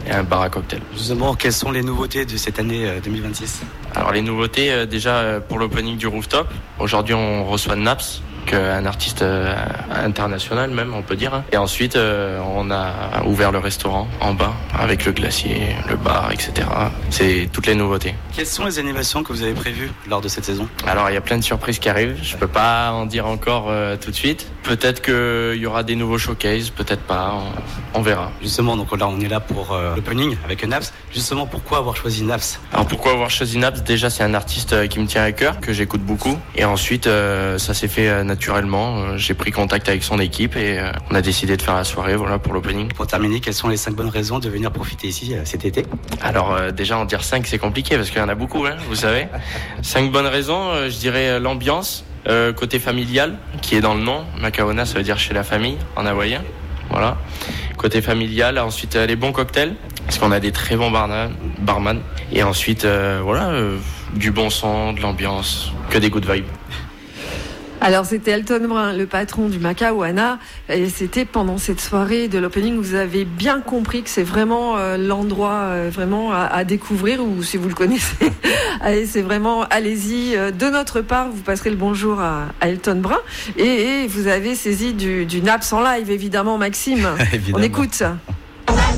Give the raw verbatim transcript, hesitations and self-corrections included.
et un bar à cocktail. Justement, quelles sont les nouveautés de cette année deux mille vingt-six ? Alors les nouveautés, déjà pour l'opening du rooftop, aujourd'hui on reçoit Naps, un artiste international même on peut dire. Et ensuite on a ouvert le restaurant en bas avec le glacier, le bar, et cetera. C'est toutes les nouveautés. Quelles sont les animations que vous avez prévues lors de cette saison ? Alors il y a plein de surprises qui arrivent, je peux pas en dire encore euh, tout de suite. Peut-être qu'il y aura des nouveaux showcases, peut-être pas, on, on verra. Justement, donc là on est là pour euh, l'opening avec Naps. Justement, pourquoi avoir choisi Naps ? Alors pourquoi avoir choisi Naps ? Déjà c'est un artiste qui me tient à cœur, que j'écoute beaucoup. Et ensuite euh, ça s'est fait euh, naturellement, j'ai pris contact avec son équipe et euh, on a décidé de faire la soirée voilà, pour l'opening. Pour terminer, quelles sont les cinq bonnes raisons de venir profiter ici euh, cet été ? Alors euh, déjà en dire cinq c'est compliqué parce qu'il y en a beaucoup, hein, vous savez. cinq bonnes raisons, euh, je dirais euh, l'ambiance, euh, côté familial qui est dans le nom. Makaona ça veut dire chez la famille en hawaïen. Voilà. Côté familial, ensuite euh, les bons cocktails parce qu'on a des très bons barman, barman. Et ensuite euh, voilà euh, du bon son, de l'ambiance, que des good vibes. Alors c'était Elton Brun, le patron du Makawana, et c'était pendant cette soirée de l'opening où vous avez bien compris que c'est vraiment euh, l'endroit euh, vraiment à, à découvrir, ou si vous le connaissez, allez, c'est vraiment, allez-y. Euh, de notre part, vous passerez le bonjour à, à Elton Brun, et, et vous avez saisi du, du Naps en live, évidemment, Maxime. Évidemment. On écoute.